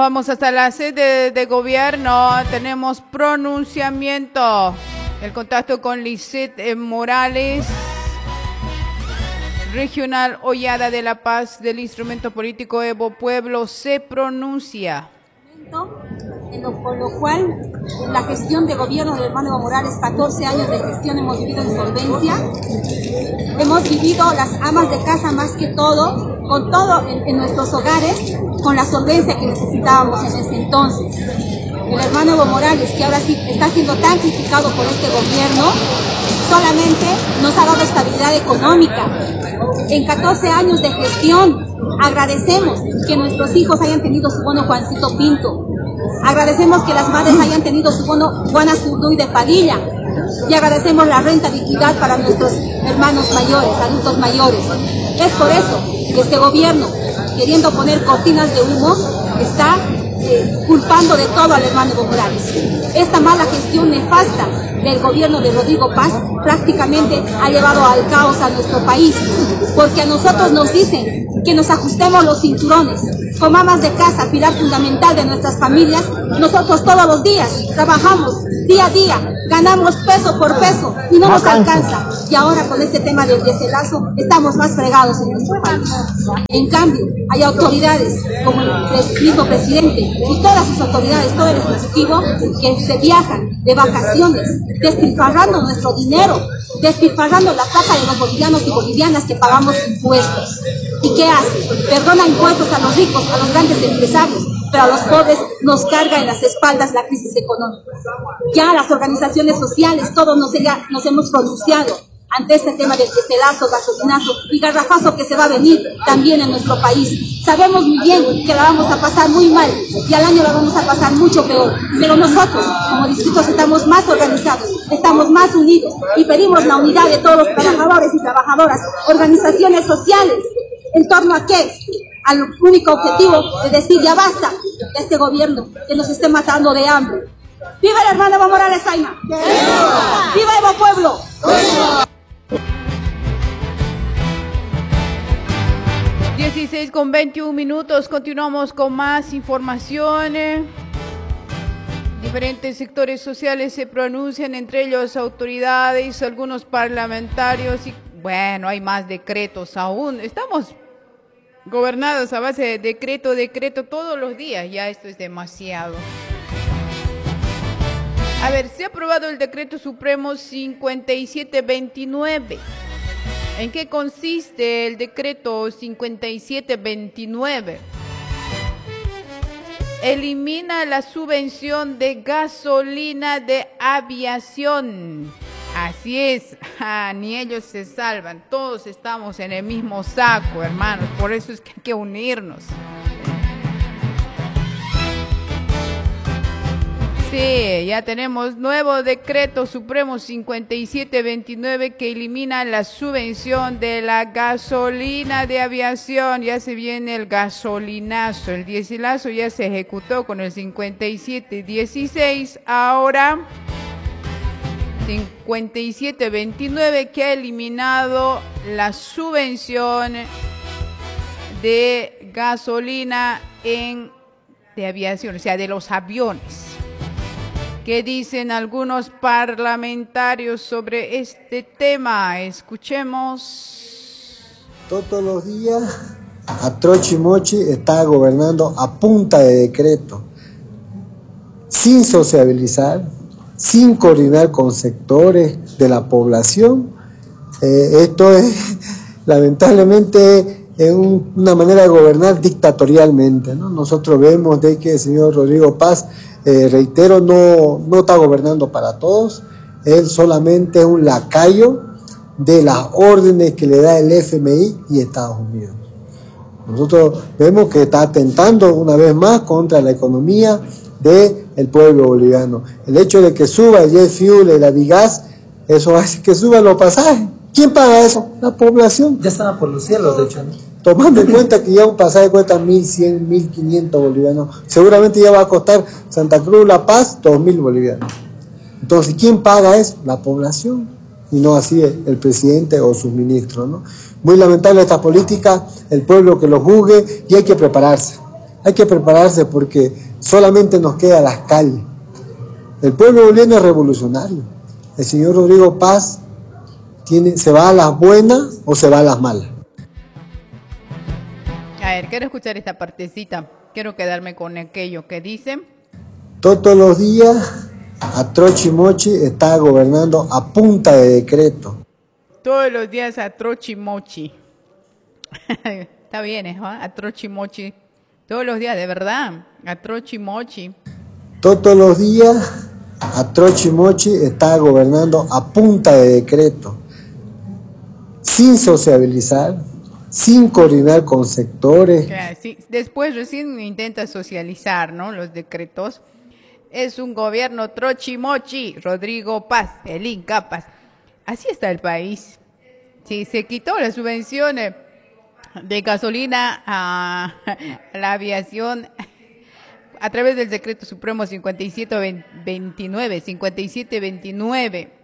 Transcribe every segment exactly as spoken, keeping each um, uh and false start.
vamos hasta la sede de gobierno. Tenemos pronunciamiento. El contacto con Lisette Morales, regional Hollada de La Paz del instrumento político Evo Pueblo, se pronuncia. En lo, por lo cual, en la gestión de gobierno del hermano Evo Morales, catorce años de gestión, hemos vivido insolvencia, hemos vivido las amas de casa más que todo, con todo en, en nuestros hogares, con la solvencia que necesitábamos en ese entonces. El hermano Evo Morales, que ahora sí está siendo tan criticado por este gobierno, solamente nos ha dado estabilidad económica. En catorce años de gestión, agradecemos que nuestros hijos hayan tenido su bono Juancito Pinto. Agradecemos que las madres hayan tenido su bono Juana Zurduy de Padilla. Y agradecemos la renta dignidad para nuestros hermanos mayores, adultos mayores. Es por eso que este gobierno, queriendo poner cortinas de humo, está eh, culpando de todo al hermano Evo Morales. Esta mala gestión nefasta del gobierno de Rodrigo Paz prácticamente ha llevado al caos a nuestro país, porque a nosotros nos dicen que nos ajustemos los cinturones. Como amas de casa, pilar fundamental de nuestras familias, nosotros todos los días trabajamos día a día, ganamos peso por peso y no nos alcanza. Y ahora con este tema del diéselazo estamos más fregados en nuestro país. En cambio, hay autoridades como el mismo presidente y todas sus autoridades, todo el ejecutivo, que se viajan de vacaciones, despilfarrando nuestro dinero, despilfarrando la plata de los bolivianos y bolivianas que pagamos impuestos. ¿Y qué hace? Perdona impuestos a los ricos, a los grandes empresarios, pero a los pobres nos carga en las espaldas la crisis económica. Ya las organizaciones sociales, todos nos, nos hemos pronunciado ante este tema del diéselazo, gasolinazo y garrafazo que se va a venir también en nuestro país. Sabemos muy bien que la vamos a pasar muy mal y al año la vamos a pasar mucho peor, pero nosotros como distritos estamos más organizados, estamos más unidos y pedimos la unidad de todos los trabajadores y trabajadoras, organizaciones sociales. ¿En torno a qué? Al único objetivo de decir ya basta de este gobierno que nos esté matando de hambre. ¡Viva el hermano Evo Morales Zaima! ¡Viva! ¡Viva Evo Pueblo! ¡Viva! dieciséis con veintiún minutos, continuamos con más información. Diferentes sectores sociales se pronuncian, entre ellos autoridades, algunos parlamentarios y bueno, hay más decretos aún. Estamos gobernados a base de decreto, decreto todos los días, ya esto es demasiado. A ver, se ha aprobado el decreto supremo cincuenta y siete veintinueve. ¿En qué consiste el decreto cincuenta y siete veintinueve? Elimina la subvención de gasolina de aviación. Así es, ah, ni ellos se salvan, todos estamos en el mismo saco, hermanos, por eso es que hay que unirnos. Sí, ya tenemos nuevo decreto supremo cincuenta y siete veintinueve que elimina la subvención de la gasolina de aviación. Ya se viene el gasolinazo, el diéselazo ya se ejecutó con el cincuenta y siete dieciséis, ahora cincuenta y siete veintinueve que ha eliminado la subvención de gasolina en, de aviación, o sea, de los aviones. ¿Qué dicen algunos parlamentarios sobre este tema? Escuchemos. Todos los días, a troche y moche está gobernando a punta de decreto, sin sociabilizar, sin coordinar con sectores de la población. Eh, esto es, lamentablemente, es un, una manera de gobernar dictatorialmente, ¿no? Nosotros vemos de que el señor Rodrigo Paz, eh, reitero, no, no está gobernando para todos. Él solamente es un lacayo de las órdenes que le da el F M I y Estados Unidos. Nosotros vemos que está atentando una vez más contra la economía del pueblo boliviano. El hecho de que suba el jet fuel, el Avigas, eso hace que suban los pasajes. ¿Quién paga eso? La población. Ya están por los cielos, de hecho, ¿no? Tomando en cuenta que ya un pasaje cuesta mil cien, mil quinientos bolivianos. Seguramente ya va a costar Santa Cruz, La Paz, dos mil bolivianos. Entonces, ¿quién paga eso? La población. Y no así el, el presidente o sus ministros, ¿no? Muy lamentable esta política, el pueblo que lo juzgue y hay que prepararse. Hay que prepararse porque solamente nos queda las calles. El pueblo boliviano es revolucionario. El señor Rodrigo Paz tiene, se va a las buenas o se va a las malas. A ver, quiero escuchar esta partecita. Quiero quedarme con aquello que dicen. Todos los días a Trochimochi está gobernando a punta de decreto. Todos los días a Trochimochi. Está bien, ¿eh? A Trochimochi. Todos los días, de verdad. A Trochimochi. Todos los días a Trochimochi está gobernando a punta de decreto. Sin sociabilizar, sin coordinar con sectores. Claro, sí. Después recién intenta socializar, ¿no? Los decretos. Es un gobierno Trochimochi, Rodrigo Paz, el incapaz. Así está el país. Sí, se quitó las subvenciones de gasolina a, a la aviación a través del decreto supremo cincuenta y siete veintinueve, cincuenta y siete veintinueve.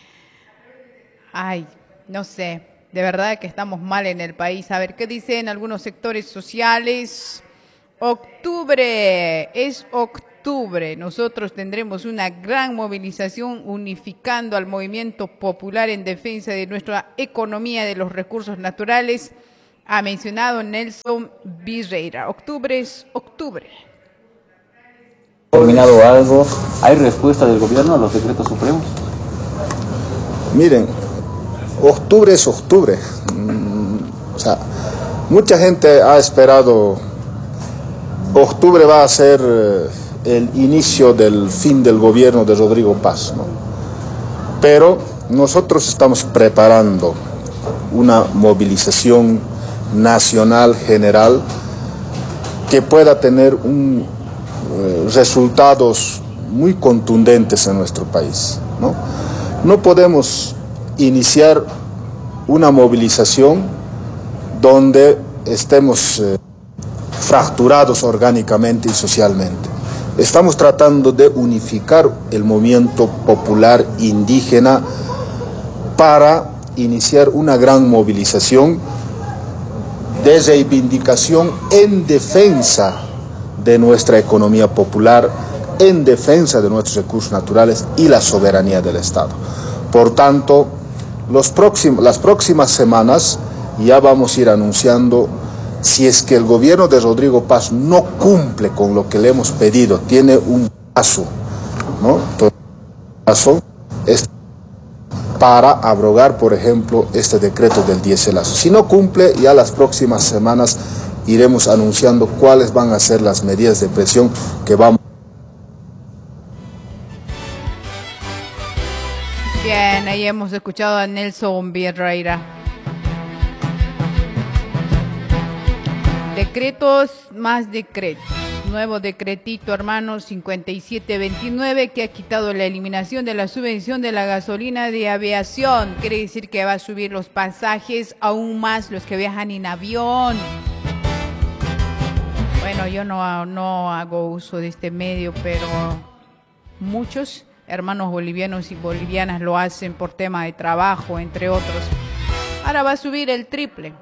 Ay, no sé, de verdad que estamos mal en el país. A ver, ¿qué dicen algunos sectores sociales? Octubre, es octubre. Nosotros tendremos una gran movilización unificando al movimiento popular en defensa de nuestra economía, de los recursos naturales, ha mencionado Nelson Virreira. Octubre es octubre. ¿Terminado algo? ¿Hay respuesta del gobierno a los decretos supremos? Miren, octubre es octubre. Mm, o sea, mucha gente ha esperado. Octubre va a ser el inicio del fin del gobierno de Rodrigo Paz, ¿no? Pero nosotros estamos preparando una movilización nacional general que pueda tener un, eh, resultados muy contundentes en nuestro país, ¿no? No podemos iniciar una movilización donde estemos eh, fracturados orgánicamente y socialmente. Estamos tratando de unificar el movimiento popular indígena para iniciar una gran movilización de reivindicación en defensa de nuestra economía popular, en defensa de nuestros recursos naturales y la soberanía del Estado. Por tanto, los próximos, las próximas semanas ya vamos a ir anunciando si es que el gobierno de Rodrigo Paz no cumple con lo que le hemos pedido, tiene un paso, ¿no? Entonces, paso es para abrogar, por ejemplo, este decreto del diéselazo. Si no cumple, ya las próximas semanas iremos anunciando cuáles van a ser las medidas de presión que vamos. Bien, ahí hemos escuchado a Nelson Virreira. Decretos más decretos. Nuevo decretito, hermanos, cincuenta y siete veintinueve, que ha quitado la eliminación de la subvención de la gasolina de aviación. Quiere decir que va a subir los pasajes aún más los que viajan en avión. Bueno, yo no, no hago uso de este medio, pero muchos hermanos bolivianos y bolivianas lo hacen por tema de trabajo, entre otros. Ahora va a subir el triple.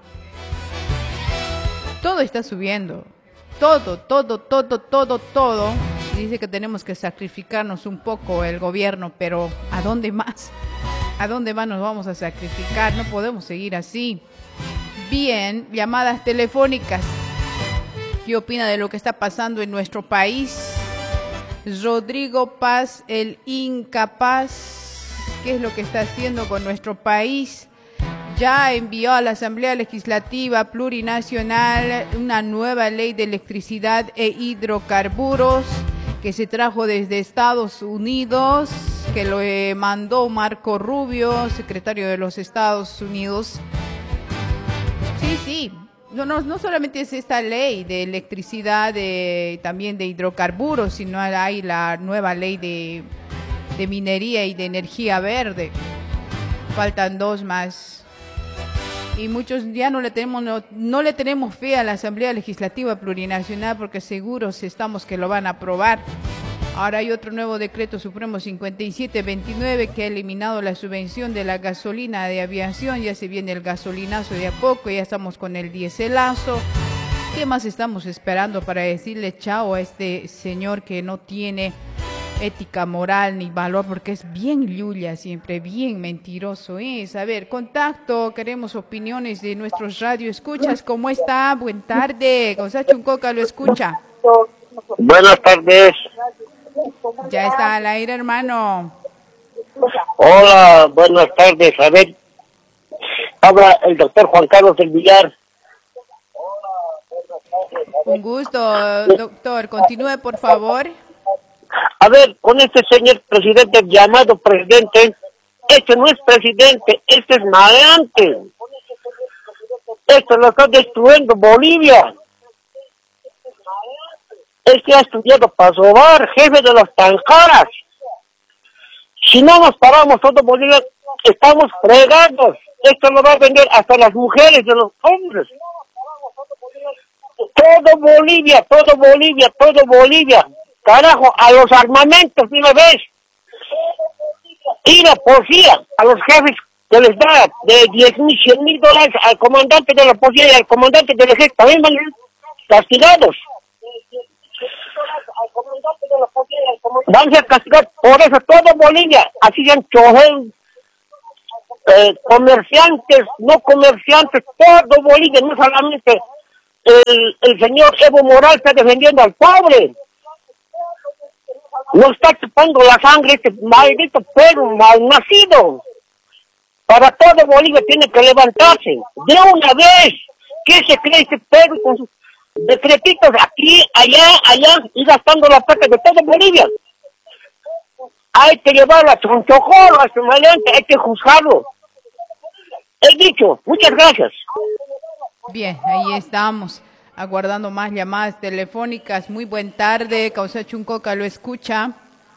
Todo está subiendo. Todo, todo, todo, todo, todo. Dice que tenemos que sacrificarnos un poco el gobierno, pero ¿a dónde más? ¿A dónde más nos vamos a sacrificar? No podemos seguir así. Bien, llamadas telefónicas. ¿Qué opina de lo que está pasando en nuestro país? Rodrigo Paz, el incapaz. ¿Qué es lo que está haciendo con nuestro país? Ya envió a la Asamblea Legislativa Plurinacional una nueva ley de electricidad e hidrocarburos que se trajo desde Estados Unidos, que lo mandó Marco Rubio, secretario de los Estados Unidos. Sí, sí, no, no, no solamente es esta ley de electricidad, de, también de hidrocarburos, sino hay la nueva ley de, de minería y de energía verde. Faltan dos más. Y muchos ya no le tenemos no, no le tenemos fe a la Asamblea Legislativa Plurinacional porque seguros estamos que lo van a aprobar. Ahora hay otro nuevo decreto supremo cincuenta y siete veintinueve que ha eliminado la subvención de la gasolina de aviación. Ya se viene el gasolinazo de a poco, ya estamos con el diéselazo. ¿Qué más estamos esperando para decirle chao a este señor que no tiene ética moral ni valor, porque es bien yuya siempre, bien mentiroso es? A ver, contacto, queremos opiniones de nuestros radioescuchas. ¿Cómo está? Buenas tardes. Gonzalo Chuncoca lo escucha. Buenas tardes. Ya está al aire, hermano. Hola, buenas tardes. A ver, habla el doctor Juan Carlos del Villar. Un gusto, doctor. Continúe, por favor. A ver, con este señor presidente llamado presidente, este no es presidente, este es maleante. Esto lo está destruyendo Bolivia. Este ha estudiado para sobar, jefe de los tancaras. Si no nos paramos todo Bolivia, estamos fregados. Esto lo va a vender hasta las mujeres de los hombres. Todo Bolivia, todo Bolivia, todo Bolivia. Carajo, a los armamentos de una vez. Y la policía, a los jefes que les da de diez mil, cien mil dólares al comandante de la policía y al comandante del ejército, también van castigados. Van a ser castigados. Por eso todo Bolivia, así sean chofer, eh, comerciantes, no comerciantes, todo Bolivia, no solamente el, el señor Evo Morales está defendiendo al pobre. No está chupando la sangre este maldito perro malnacido. Para todo Bolivia tiene que levantarse de una vez. ¿Qué se cree este perro con sus decretitos aquí, allá, allá y gastando la plata de todo Bolivia? Hay que llevarlo a Chonchojoro, a este maleante, hay que juzgarlo. He dicho, muchas gracias. Bien, ahí estamos, aguardando más llamadas telefónicas. Muy buen tarde, Causa Chuncoca lo escucha.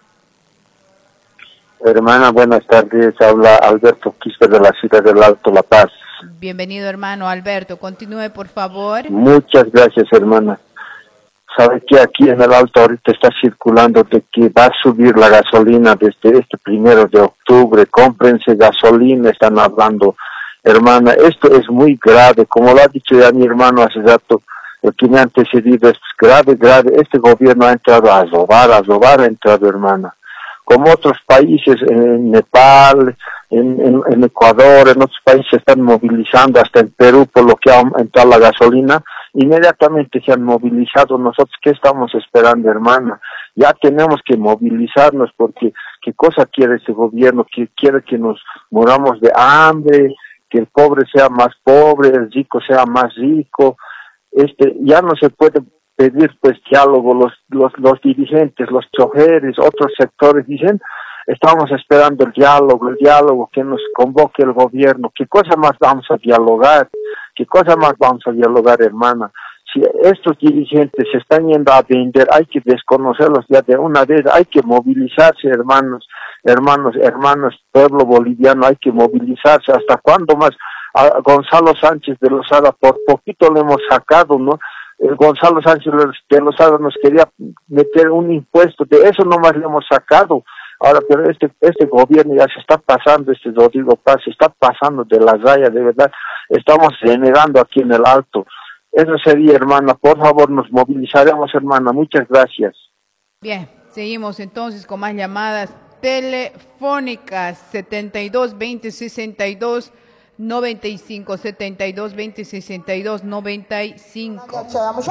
Hermana, buenas tardes. Habla Alberto Quispe de la ciudad del Alto La Paz. Bienvenido, hermano Alberto. Continúe, por favor. Muchas gracias, hermana. Sabe que aquí en el Alto ahorita está circulando de que va a subir la gasolina desde este primero de octubre. Cómprense gasolina, están hablando. Hermana, esto es muy grave. Como lo ha dicho ya mi hermano hace rato, el que me ha antecedido, es grave, grave. Este gobierno ha entrado a robar, a robar ha entrado, hermana. Como otros países, en Nepal, en, en, en Ecuador, en otros países se están movilizando, hasta en Perú, por lo que ha aumentado la gasolina, inmediatamente se han movilizado. Nosotros, ¿qué estamos esperando, hermana? Ya tenemos que movilizarnos, porque ¿qué cosa quiere este gobierno? Que quiere que nos moramos de hambre, que el pobre sea más pobre, el rico sea más rico. Este, ya no se puede pedir pues diálogo. Los, los, los dirigentes, los choferes, otros sectores dicen, estamos esperando el diálogo, el diálogo que nos convoque el gobierno. ¿Qué cosa más vamos a dialogar? ¿Qué cosa más vamos a dialogar, hermana? Si estos dirigentes se están yendo a vender, hay que desconocerlos ya de una vez, hay que movilizarse, hermanos, hermanos, hermanos, pueblo boliviano, hay que movilizarse. ¿Hasta cuándo más? A Gonzalo Sánchez de Lozada, por poquito le hemos sacado, ¿no? El Gonzalo Sánchez de Lozada nos quería meter un impuesto, de eso nomás le hemos sacado. Ahora, pero este este gobierno ya se está pasando, este Rodrigo Paz, se está pasando de la raya, de verdad. Estamos renegando aquí en el Alto. Eso sería, hermana. Por favor, nos movilizaremos, hermana. Muchas gracias. Bien, seguimos entonces con más llamadas telefónicas. setenta y dos, veinte, sesenta y dos, noventa y cinco, setenta y dos, veinte, sesenta y dos, noventa y cinco.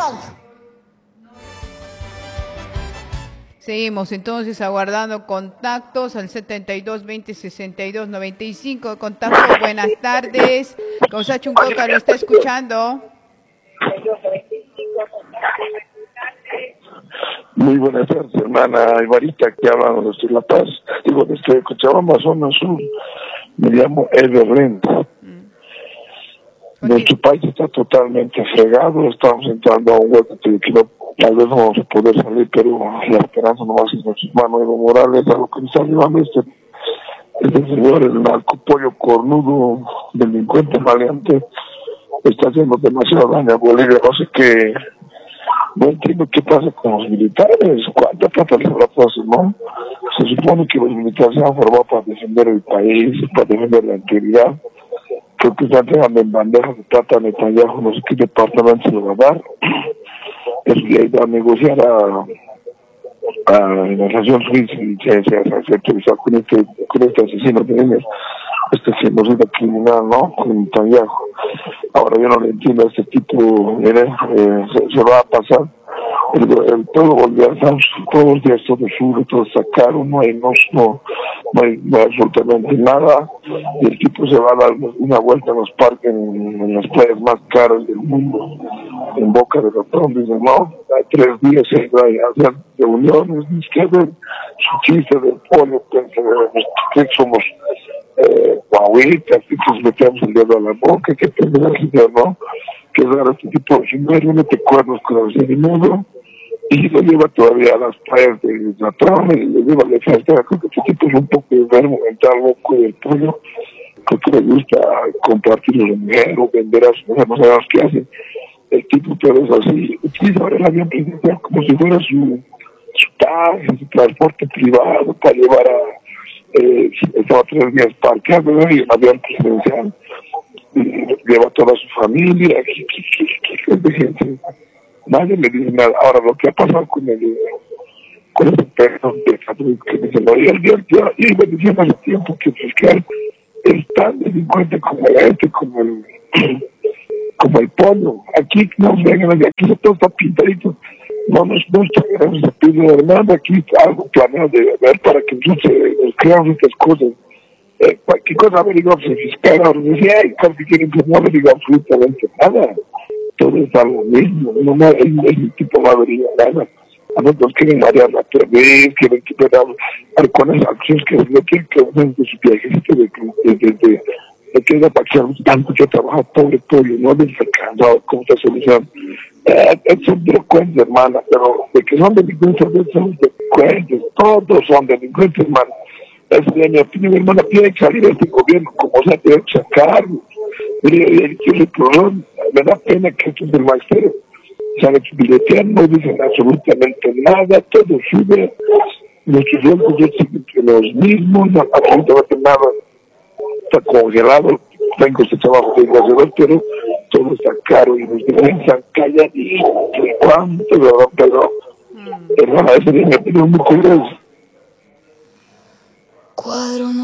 Seguimos entonces aguardando contactos al setenta y dos, veinte, sesenta y dos, noventa y cinco. Contacto, buenas tardes. Causa Chuncoca lo está escuchando. Muy buenas tardes, hermana Ibarita, que hablan desde La Paz. Digo, desde Cochabamba, zona sur. Me llamo Everland. Mm. Nuestro país está totalmente fregado. Estamos entrando a un hueco que no, tal vez no vamos a poder salir, pero la esperanza no va a ser en nuestras manos. Evo Morales, a lo que está llevando este, este señor, el narcopollo cornudo, delincuente maleante, está haciendo demasiado daño a Bolivia. No sé qué, no entiendo qué pasa con los militares, cuánta plata les habrá puesto, ¿no? Se supone que los militares se han formado para defender el país, para defender la integridad, creo que están dejando en bandeja de plata a Netanyahu, no sé qué departamento se lo va a dar. Es que va a negociar a, a la Nación Suiza y se, se, se, se actualiza con este, con este asesino de niños, este genocida criminal, ¿no? Con Netanyahu. Ahora yo no le entiendo a este tipo, mire, eh, se, se va a pasar. El, el todo volvió, todos los días todo sube, todo está caro, no hay, no, no, no, hay, no hay absolutamente nada, y el tipo se va a dar una vuelta en los parques, en, en las playas más caras del mundo, en Boca de Ratón, dice, no, hay tres días se va a hacer reuniones, es que ven su chiste del pollo, que somos eh, guaguitas, que nos metemos el dedo a la boca, que tendrá que ser, ¿no? Que raro este tipo, si no no te acuerdas con el seguimiento, y lo lleva todavía a las playas de Ratón y lo lleva a la fiesta. Creo que este tipo es un poco enfermo mental, loco del pollo. Creo que le gusta compartir el dinero, vender a su mujer, no sabemos qué hace. El tipo, pero es así, utiliza ahora el avión presidencial como si fuera su, su taxi, su transporte privado para llevar a, eh, estaba tres días parqueado, ¿no? Y el avión presidencial y lleva a toda su familia, ¿qué, qué, qué, qué es de gente? Nadie le dice nada. Ahora, lo que ha pasado con el con ese perro de Católico que dice, no, y el día, yo iba diciendo hace tiempo que fiscal es tan delincuente como este, como el como el pollo. Aquí no vengan, aquí todo está pintadito. No nos gusta que se pide nada, aquí está algo planeado de ver para que nosotros nos creamos estas cosas. Eh, cualquier cosa averiguamos el fiscal, ahora decía, ay, cualquier quieren que no averigua absolutamente nada. Todo es algo mismo, no, no, el, el tipo no averigua nada. A nosotros quieren marear la vez, quieren que pedamos con esas acciones que no quieren que usen de su viajecito de de, de, de, de que era para que seamos tanto que trabaja pobre pollo, no del cansado como esta solución. Eh, son delincuentes, hermana, pero de que son delincuentes, son delincuentes, todos son delincuentes, hermana. Esa es mi opinión, hermana, tiene que salir este gobierno, como sea, tiene que sacarlo. Mire, el problema, me da pena que estos del magisterio saben su billetera, no dicen absolutamente nada, todo sube, nuestros sueldos ya siguen los mismos, no, absolutamente nada está congelado, tengo este trabajo de igual, pero todo está caro y nos dejan calladitos, ¿cuánto, verdad? Pero, hermana, esa es mi opinión, muchas gracias.